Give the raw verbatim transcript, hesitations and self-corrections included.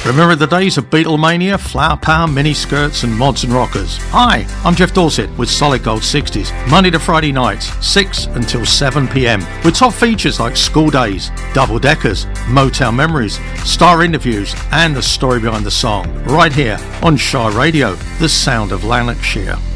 Remember the days of Beatlemania, Flower Power, miniskirts and mods and rockers? Hi, I'm Jeff Dorset with Solid Gold sixties, Monday to Friday nights, six until seven p m, with top features like School Days, Double Deckers, Motown Memories, star interviews and the story behind the song, right here on Shy Radio, the sound of Lanarkshire.